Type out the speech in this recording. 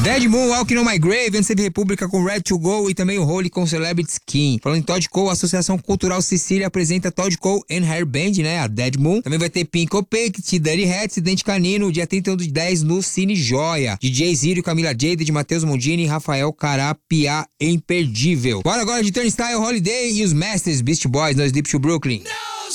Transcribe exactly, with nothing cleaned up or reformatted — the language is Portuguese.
Dead Moon, Walking on My Grave, N C B República com Red to Go e também o Holy com Celebrity Skin. Falando em Todd Cole, a Associação Cultural Sicília apresenta Todd Cole and Hair Band, né? A Dead Moon. Também vai ter Pink Opaque, Dirty Hats e Dente Canino, dia trinta e um do dez no Cine Joia. D J Zírio, Camila Jade, de Matheus Mondini e Rafael Carapia, imperdível. Bora agora de Turnstile, Holiday e os Masters Beast Boys no Sleep to Brooklyn.